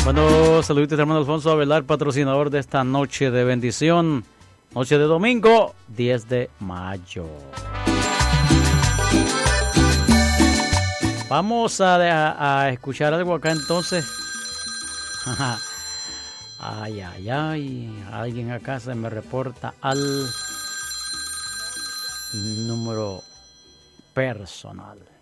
Bueno, saluditos hermano Alfonso Avelar, patrocinador de esta noche de bendición, noche de domingo, 10 de mayo. Vamos a escuchar algo acá entonces. Ay, ay, ay, alguien acá se me reporta al número personal.